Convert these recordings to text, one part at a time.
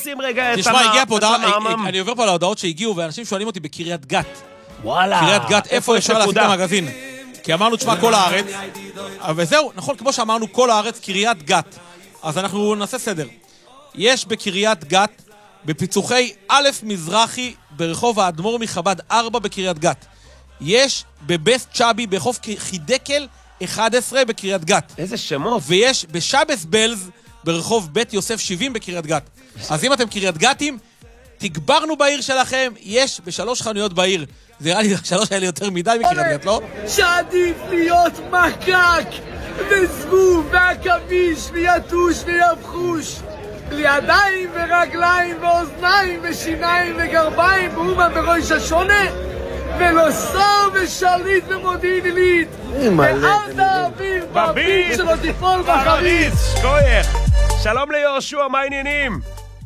נשים רגע את תשמע, הגיע פה הודעה, אני עובר פה על ההודעות שהגיעו, ואנשים שואלים אותי בקריית גת. וואלה. קריית גת, איפה אפשר להשיג את המגזין? כי אמרנו, תשמע, כל הארץ. וזהו, נכון, כמו שאמרנו, כל הארץ, קריית גת. אז אנחנו נעשה סדר. יש בקריית גת, בפיצוחי א' מזרחי, ברחוב האדמו"ר מחב"ד 4 בקריית גת. יש בבסט צ'אבי, ברחוב חידקל 11 בקריית גת. איזה שמות. ויש בשבס בלז, ברחוב בית יוסף 70 בקריית גת. אז אם אתם קריית גתים, תגברנו בעיר שלכם, יש ב3 חנויות בעיר. זה נראה לי 3 האלה יותר מדי בקריית גת, לא? שעדיף להיות מקק וזבוב והכביש ויתוש ויבחוש בלי ידיים ורגליים ואוזניים ושיניים וגרביים באומה בראש השונה ולא שר ושליט במודיעין עילית ואל תעביר בביט שלא תיפול בחריץ. שכוייך. שלום ליהושע, מה העניינים?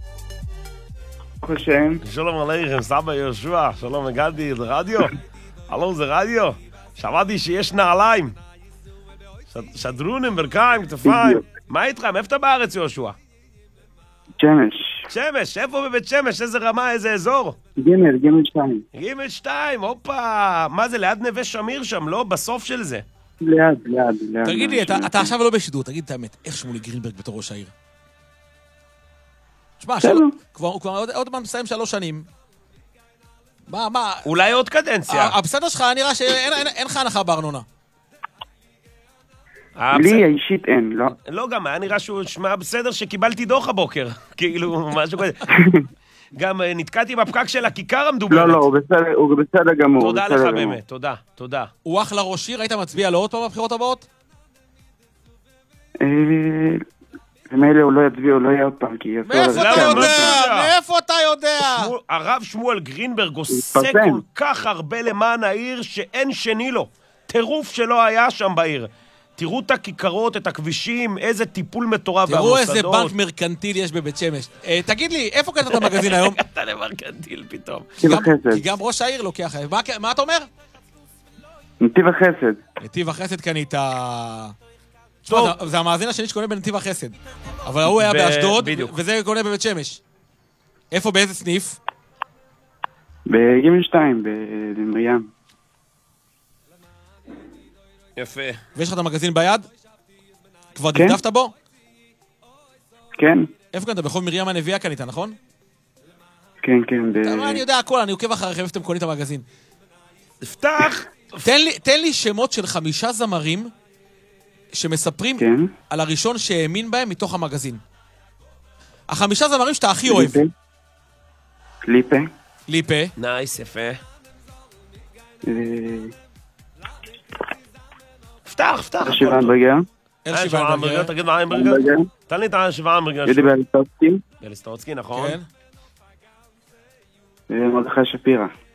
חושם. שלום עליכם, סבא יהושע. שלום, הגעתי לרדיו. הלו, זה רדיו. שמעתי שיש נעליים. שדרונים, ברכיים, כתפיים. מה איתכם? איפה אתה בארץ, יהושע? שמש. שמש, איפה בבית שמש? איזה רמה, איזה אזור? גימל 2. גימל 2, הופה. מה זה, ליד נווה שמיר שם, לא? בסוף של זה. ליד. תגיד לי, אתה עכשיו לא בשידור, תגיד את האמת, איך שמולי גרינברג בתור ראש העיר? תשמע, הוא כבר עוד פעם מסיים 3 שנים. מה? אולי עוד קדנציה. בסדר שלך נראה שאין לך הנחה בארנונה. לי אישית אין, לא. לא, גם היה נראה שהוא שמע בסדר שקיבלתי דוח הבוקר. כאילו, משהו כזה. גם נתקעתי בפקק של הכיכר המדוברת. לא, הוא בסדר גמור. תודה לך באמת, תודה. הוא אחלה ראש עיר, היית מצביע לו עוד פעם בבחירות הבאות? ומילא הוא לא יצביע, הוא לא יהיה עוד פעם, כי... מאיפה אתה יודע? הרב שמואל גרינברג עושה כל כך הרבה למען העיר שאין שני לו. טירוף שלא היה שם בעיר. תראו את הכיכרות, את הכבישים, איזה טיפול מטורף והמוסדות. תראו איזה בנק מרקנטיל יש בבית שמש. תגיד לי, איפה קנית את המגזין היום? אתה למרקנטיל פתאום. כי גם ראש העיר לוקח. מה אתה אומר? נתיב החסד. נתיב החסד קנית... זה המאזין השני שקונה בנתיב החסד. אבל הוא היה באשדוד, וזה קונה בבית שמש. איפה, באיזה סניף? בגימל 2, במרים. יפה. ויש לך את המגזין ביד? כבר דפדפת בו? כן. איפה קנית? ברחוב מרים הנביאה קנית, נכון? כן. אני יודע הכל, אני עוקב אחריכם איפה אתם קונים את המגזין. תפתח! תן לי שמות של 5 זמרים שמספרים על הראשון שהאמין בהם מתוך המגזין. 5 זמרים שאתה הכי אוהב. ליפה. נייס, יפה. פתח. שיבנברגר. שיבנברגר, תגיד מה איינברגר? תן לי את שיבנברגר. ידי בליסטרוצקי, נכון. מרדכי שפירא.